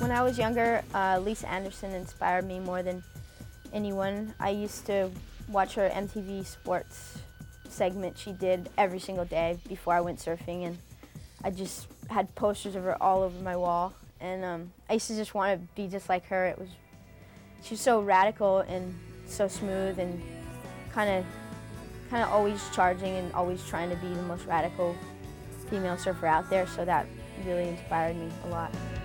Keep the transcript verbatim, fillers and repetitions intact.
When I was younger, uh, Lisa Anderson inspired me more than anyone. I used to watch her M T V sports segment she did every single day before I went surfing, and I just had posters of her all over my wall. And um, I used to just want to be just like her. It was, she was so radical and so smooth and kind of, kind of always charging and always trying to be the most radical female surfer out there. So that really inspired me a lot.